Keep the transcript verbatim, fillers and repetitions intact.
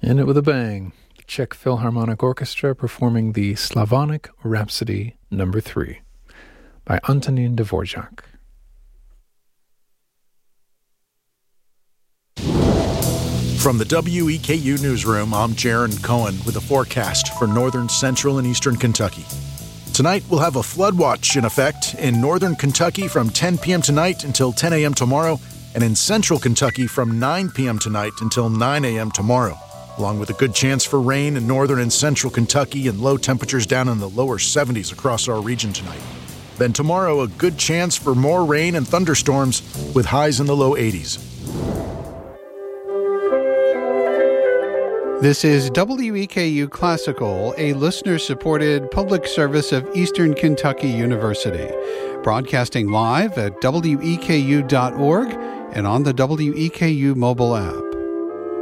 End it with a bang. The Czech Philharmonic Orchestra performing the Slavonic Rhapsody Number three by Antonín Dvořák. From the W E K U newsroom, I'm Jaron Cohen with a forecast for northern, central, and eastern Kentucky. Tonight, we'll have a flood watch in effect in northern Kentucky from ten p.m. tonight until ten a.m. tomorrow, and in central Kentucky from nine p.m. tonight until nine a.m. tomorrow, along with a good chance for rain in northern and central Kentucky and low temperatures down in the lower seventies across our region tonight. Then tomorrow, a good chance for more rain and thunderstorms with highs in the low eighties. This is W E K U Classical, a listener-supported public service of Eastern Kentucky University, broadcasting live at W E K U dot org and on the W E K U mobile app.